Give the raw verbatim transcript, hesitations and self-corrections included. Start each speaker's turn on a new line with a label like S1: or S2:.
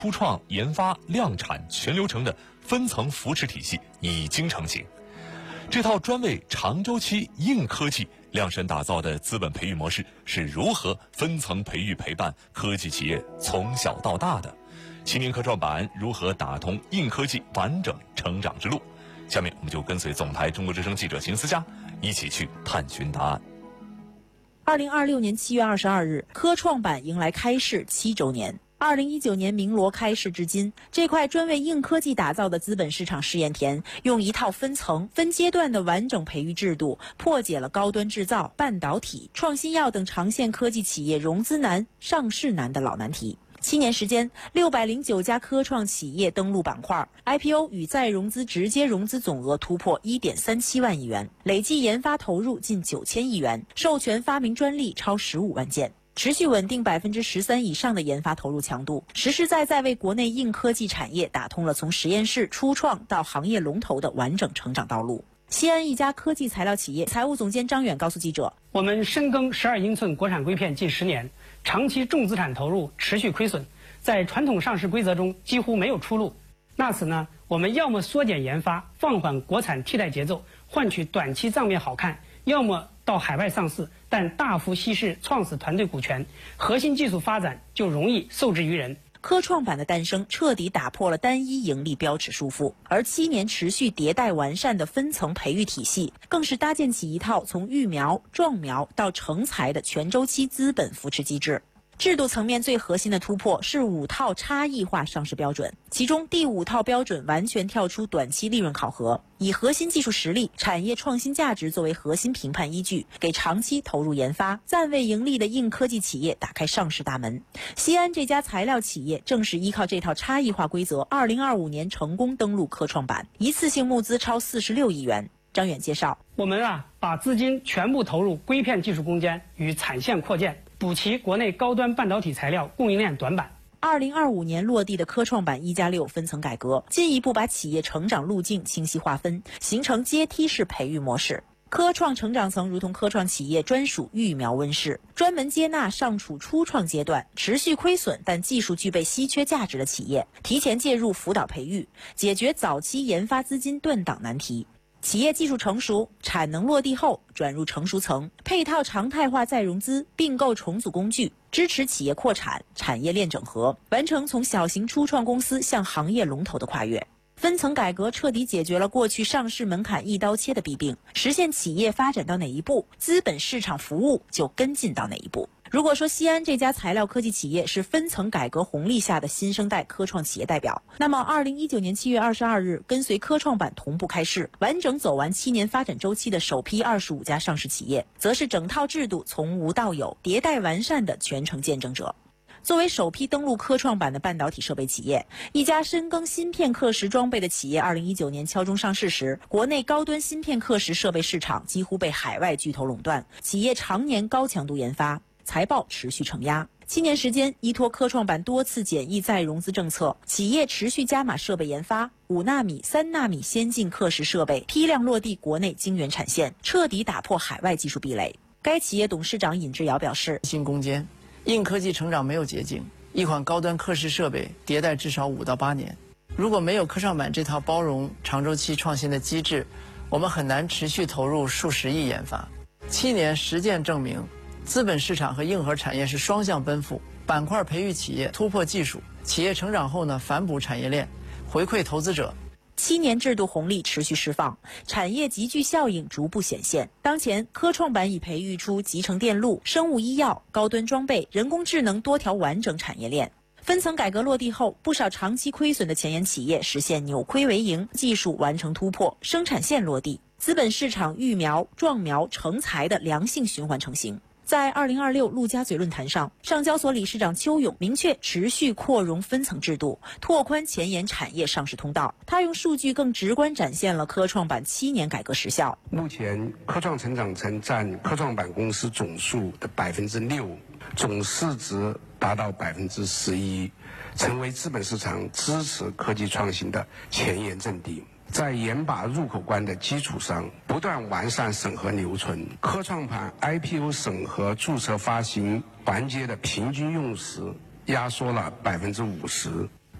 S1: 初创研发量产全流程的分层扶持体系已经成型。这套专为长周期硬科技量身打造的资本培育模式是如何分层培育陪伴科技企业从小到大的？青年科创板如何打通硬科技完整成长之路？下面我们就跟随总台中国之声记者邢思佳一起去探寻答案。
S2: 二零二六年七月二十二日，科创板迎来开市七周年。二零一九年鸣锣开市至今，这块专为硬科技打造的资本市场试验田，用一套分层、分阶段的完整培育制度，破解了高端制造、半导体、创新药等长线科技企业融资难、上市难的老难题。七年时间，六百零九家科创企业登陆板块 ，I P O 与再融资直接融资总额突破一点三七万亿元，累计研发投入近九千亿元，授权发明专利超十五万件。持续稳定百分之十三以上的研发投入强度，实实在在为国内硬科技产业打通了从实验室初创到行业龙头的完整成长道路。西安一家科技材料企业财务总监张远告诉记者：“
S3: 我们深耕十二英寸国产硅片近十年，长期重资产投入，持续亏损，在传统上市规则中几乎没有出路。那此呢，我们要么缩减研发，放缓国产替代节奏，换取短期账面好看；要么到海外上市，但大幅稀释创始团队股权，核心技术发展就容易受制于人。”
S2: 科创板的诞生彻底打破了单一盈利标尺束缚，而七年持续迭代完善的分层培育体系，更是搭建起一套从育苗、壮苗到成才的全周期资本扶持机制。制度层面最核心的突破是五套差异化上市标准，其中第五套标准完全跳出短期利润考核，以核心技术实力、产业创新价值作为核心评判依据，给长期投入研发、暂未盈利的硬科技企业打开上市大门。西安这家材料企业正是依靠这套差异化规则，二零二五年成功登陆科创板，一次性募资超四十六亿元。张远介绍：“
S3: 我们啊，把资金全部投入硅片技术攻坚与产线扩建，补齐国内高端半导体材料供应链短板。”
S2: 二零二五年落地的科创板一加六分层改革，进一步把企业成长路径清晰划分，形成阶梯式培育模式。科创成长层如同科创企业专属育苗温室，专门接纳尚处初创阶段、持续亏损但技术具备稀缺价值的企业，提前介入辅导培育，解决早期研发资金断档难题。企业技术成熟，产能落地后转入成熟层，配套常态化再融资，并购重组工具，支持企业扩产、产业链整合，完成从小型初创公司向行业龙头的跨越。分层改革彻底解决了过去上市门槛一刀切的弊病，实现企业发展到哪一步，资本市场服务就跟进到哪一步。如果说西安这家材料科技企业是分层改革红利下的新生代科创企业代表，那么二零一九年七月二十二日跟随科创板同步开市，完整走完七年发展周期的首批二十五家上市企业，则是整套制度从无到有、迭代完善的全程见证者。作为首批登陆科创板的半导体设备企业，一家深耕芯片刻蚀装备的企业二零一九年敲钟上市时，国内高端芯片刻蚀设备市场几乎被海外巨头垄断，企业常年高强度研发，财报持续承压。七年时间，依托科创板多次简易再融资政策，企业持续加码设备研发，五纳米、三纳米先进刻蚀设备批量落地国内晶圆产线，彻底打破海外技术壁垒。该企业董事长尹志尧表示：“
S4: 新攻坚，硬科技成长没有捷径，一款高端刻蚀设备迭代至少五到八年。如果没有科创板这套包容长周期创新的机制，我们很难持续投入数十亿研发。七年实践证明，资本市场和硬核产业是双向奔赴，板块培育企业，突破技术，企业成长后呢，反哺产业链，回馈投资者。”
S2: 七年制度红利持续释放，产业集聚效应逐步显现。当前，科创板已培育出集成电路、生物医药、高端装备、人工智能多条完整产业链。分层改革落地后，不少长期亏损的前沿企业实现扭亏为盈，技术完成突破，生产线落地，资本市场育苗、壮苗、成才的良性循环成型。在二零二六陆家嘴论坛上，上交所理事长邱勇明确持续扩容分层制度，拓宽前沿产业上市通道。他用数据更直观展现了科创板七年改革实效。
S5: 目前科创成长层占科创板公司总数的百分之六，总市值达到百分之十一，成为资本市场支持科技创新的前沿阵地。在严把入口关的基础上，不断完善审核流程，科创板 I P O 审核注册发行环节的平均用时压缩了百分之五十。